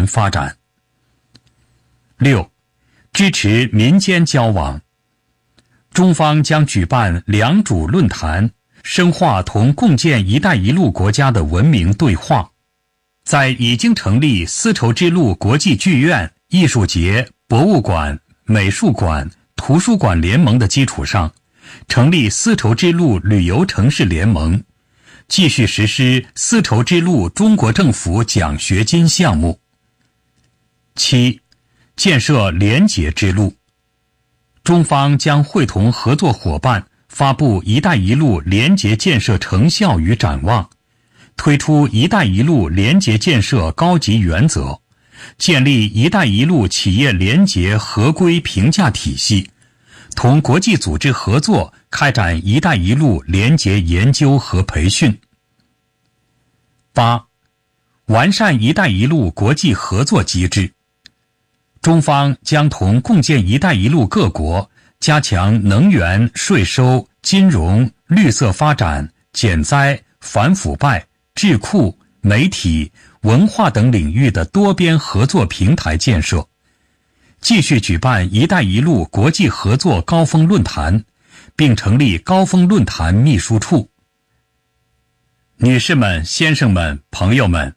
发展。6. 支持民间交往。中方将举办良渚论坛，深化同共建“一带一路”国家的文明对话。在已经成立丝绸之路国际剧院、艺术节、博物馆、美术馆、图书馆联盟的基础上，成立丝绸之路旅游城市联盟，继续实施丝绸之路中国政府奖学金项目。7. 建设廉洁之路。中方将会同合作伙伴发布“一带一路”廉洁建设成效与展望，推出“一带一路”廉洁建设高级原则，建立“一带一路”企业廉洁合规评价体系，同国际组织合作开展“一带一路”廉洁研究和培训。8. 完善“一带一路”国际合作机制。中方将同共建“一带一路”各国加强能源、税收、金融、绿色发展、减灾、反腐败、智库、媒体、文化等领域的多边合作平台建设，继续举办“一带一路”国际合作高峰论坛，并成立高峰论坛秘书处。女士们、先生们、朋友们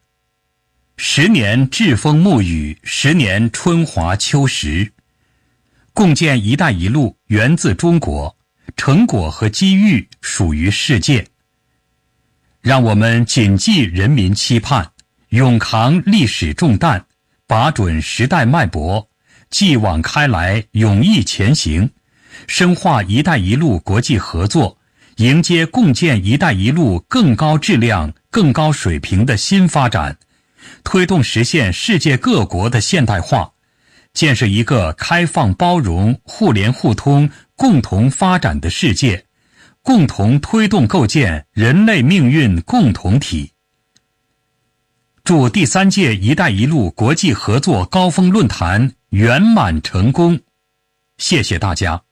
，10年栉风沐雨，10年春华秋实。共建“一带一路”源自中国，成果和机遇属于世界。让我们谨记人民期盼，勇扛历史重担，把准时代脉搏，继往开来，勇毅前行，深化“一带一路”国际合作，迎接共建“一带一路”更高质量、更高水平的新发展，推动实现世界各国的现代化，建设一个开放包容、互联互通、共同发展的世界，共同推动构建人类命运共同体。祝第3届“一带一路”国际合作高峰论坛圆满成功！谢谢大家。